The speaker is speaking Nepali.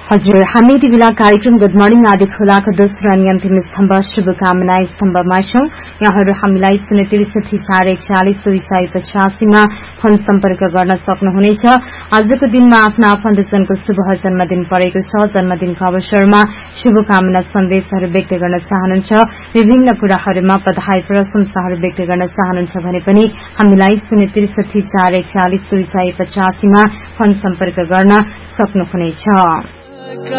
हजुर, हामी यति बेला कार्यक्रम गुड मर्निङ आदि खोलाको दोस्रो अनि अन्तिम स्तम्भ शुभकामना स्तम्भमा छौं। यहाँहरू हामीलाई 06341402550 मा फोन सम्पर्क गर्न सक्नुहुनेछ। आजको दिनमा आफ्ना आफन्तजनको शुभ जन्मदिन परेको छ। जन्मदिनको अवसरमा शुभकामना सन्देशहरू व्यक्त गर्न चाहनुहुन्छ, विभिन्न कुराहरूमा बधाई प्रशंसाहरू व्यक्त गर्न चाहनुहुन्छ भने पनि हामीलाई 06341402550 मा फोन सम्पर्क गर्न सक्नुहुनेछ।